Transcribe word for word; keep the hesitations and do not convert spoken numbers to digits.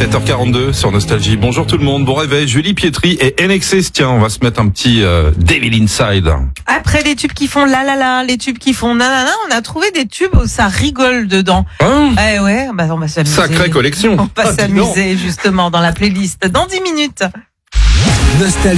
sept heures quarante-deux sur Nostalgie. Bonjour tout le monde, bon réveil. Julie Pietri et N X S. Tiens, on va se mettre un petit euh, Devil Inside. Après les tubes qui font la la la, les tubes qui font nanana, on a trouvé des tubes où ça rigole dedans. Hein Eh ouais, bah on va s'amuser. Sacrée collection. On va Ah, dis donc. s'amuser justement dans la playlist dans dix minutes. Nostalgie.